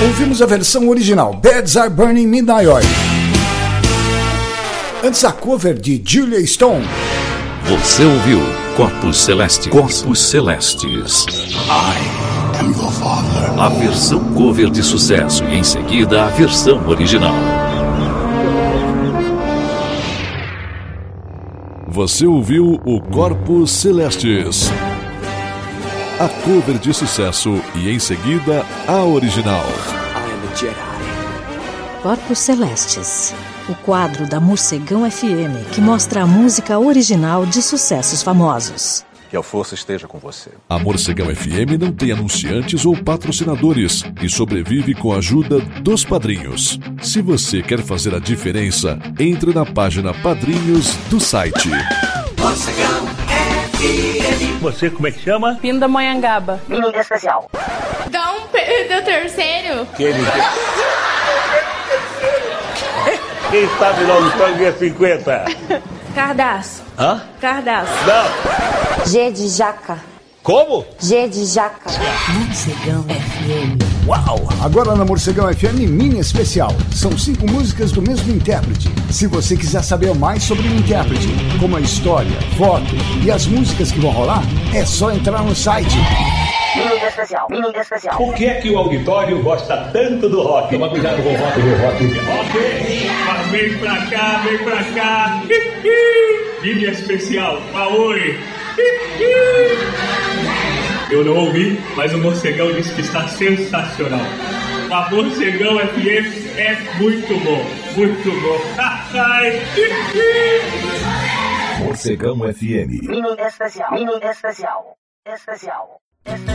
Ouvimos a versão original, Beds Are Burning Midnight Oil. Antes a cover de Julia Stone. Você ouviu Corpos Celestes. Corpos Celestes. I am your father. A versão cover de sucesso e em seguida a versão original. Você ouviu o Corpos Celestes. A cover de sucesso e em seguida a original. I am a Jedi. Corpos Celestes, o quadro da Morcegão FM que mostra a música original de sucessos famosos. Que a força esteja com você. A Morcegão FM não tem anunciantes ou patrocinadores e sobrevive com a ajuda dos padrinhos. Se você quer fazer a diferença, entre na página Padrinhos do site. Morcegão FM. Você como é que chama? Pindamonhangaba. Menina especial. Dom Pedro terceiro. Quem sabe logo o dia 50? Cardaço. Hã? Cardaço. Não. G de jaca. Como? G de jaca. Morcegão FM. Uau! Agora na Morcegão FM Mini Especial. São 5 músicas do mesmo intérprete. Se você quiser saber mais sobre o intérprete, como a história, foto e as músicas que vão rolar, é só entrar no site. Menina especial. Menina especial. Por que é que o auditório gosta tanto do rock? Toma cuidado com o rock do rock. Ok, mas vem pra cá, vem pra cá. Mini especial, Maoi. Eu não ouvi, mas o Morcegão disse que está sensacional. A Morcegão FM é muito bom, muito bom. Morcegão FM. Menina especial. Menina especial. Especial.